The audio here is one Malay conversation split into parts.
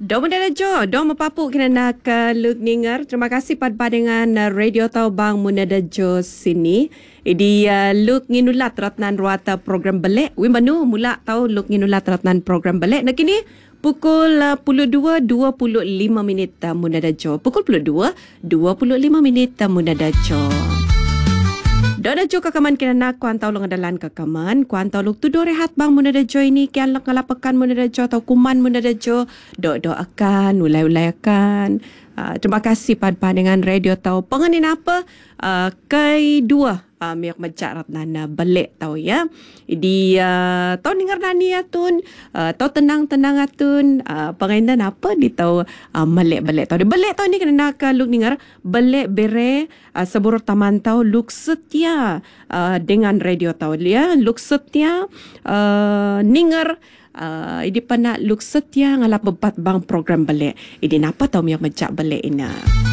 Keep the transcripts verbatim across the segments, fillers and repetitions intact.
Dom dan Jo, dom papuk kena nak luk ningar. Terima kasih pada dengan radio tau bang Munada Jo sini. Idi uh, luk nginulat ratnan ruata program belek. Wi manu mula tau luk nginulat ratnan program belek. Nak kini pukul uh, puluh dua dua puluh lima minit uh, Munada Jo. Pukul puluh dua dua puluh lima minit uh, Munada Jo. Dada jo kakaman kena nak kuan tau long adalan kakaman kuan tau luk tu do rehat bang Munada Jo ini kian lak ngalapakan Munada Jo atau kuman Munada Jo do do akan ulai-ulai akan. Uh, terima kasih pada dengan radio tau pengenin apa uh, kai dua uh, miak macak ratnana balik tau ya. Di uh, tau dengar nani atun uh, tau tenang-tenang atun uh, pengenin apa di tau uh, balik-balik tau. Di balik tau ni kena nak luk dengar balik bere uh, seburur taman tau luk setia uh, dengan radio tau ya. Luk setia uh, dengar Uh, ini pernah luk setia ngalap bebat bang program balik. Ini napa tau miak macak balik ini.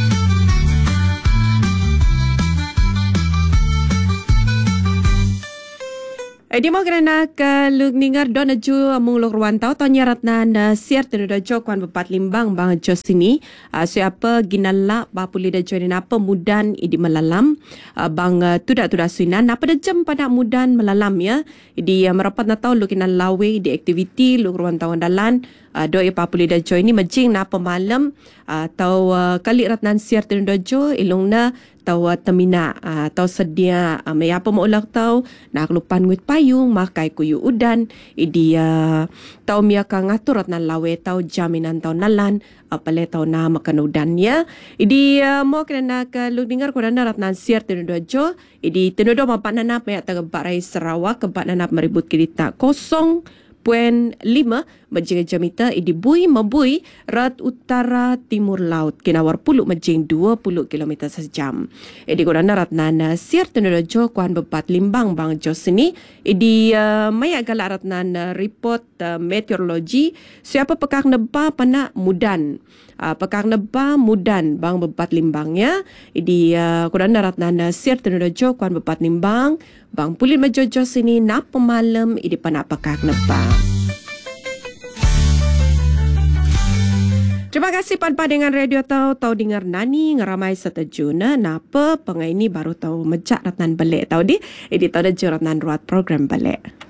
Di mau kena ke luk ningar don ju amung luk ruan tau tanya ratnan siar tenu da jo kuan bepat limbang bang jo sini uh, siapa ginalla ba puli da jo ni napa mudan idi melalam uh, bang uh, tuda tuda suinan napa da jam pada mudan melalam ya. Idi uh, merapat na tau luk inan lawe di aktiviti luk ruan tau andalan uh, do ya pa puli da jo ini majing napa malam uh, tau uh, kali ratnan siar tenu da jo ilung na tau uh, temina uh, tau sedia uh, may apa maulak tau nak lupan nguit payung makai kuyu udan idi uh, tau mia ka ngatur at lawe tau jaminan tau nalan apale tau na makan udan ya. Idi uh, mo kena nak luk dengar ko na ratnan siar tenu do jo idi tenu do mapak nanap ya taga barai Sarawak kebat nanap meribut kirita kosong Puan lima majing jamita idi bui mabui rat utara timur laut kinawar puluh majing dua puluh kilometer sejam. Idi korana ratnan siar tenu jo kuan bepat limbang bang jo sini idi uh, maya galak ratnan uh, report uh, meteorologi siapa pekak neba pana mudan. Uh, pekak neba mudan bang bepat limbangnya idi uh, korana ratnan uh, siar tenu jo kuan bepat limbang bang pulin majojo sini nap pemalam idi pana pekak neba. Terima kasih pada dengan radio tau tau dengar nani ngeramai setejuna napa pengai ini baru tau mejak ratnan balik tau di. Ini tau dah ratnan ruat program balik.